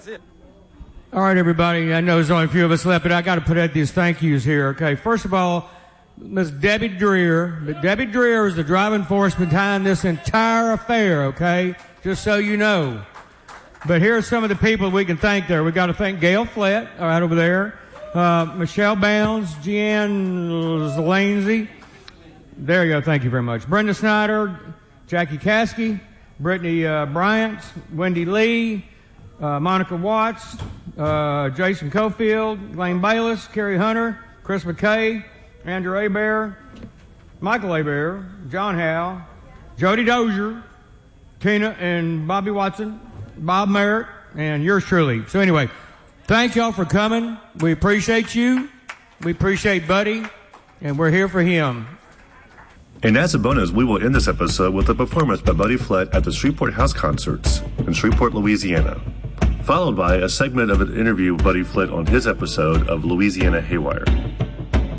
All right, everybody. I know there's only a few of us left, but I got to put out these thank yous here. Okay, first of all, Miss Debbie Dreer. Debbie Dreer is the driving force behind this entire affair. Okay, just so you know. But here are some of the people we can thank there. We got to thank Gail Flett right over there, Michelle Bounds, Jeanne Zelansey. There you go. Thank you very much. Brenda Snyder, Jackie Caskey, Brittany Bryant, Wendy Lee, Monica Watts, Jason Cofield, Lane Bayless, Kerry Hunter, Chris McKay, Andrew Abear, Michael Abear, John Howe, Jody Dozier, Tina and Bobby Watson, Bob Merritt, and yours truly. So anyway, thank y'all for coming. We appreciate you. We appreciate Buddy, and we're here for him. And as a bonus, we will end this episode with a performance by Buddy Flett at the Shreveport House Concerts in Shreveport, Louisiana, followed by a segment of an interview with Buddy Flett on his episode of Louisiana Haywire.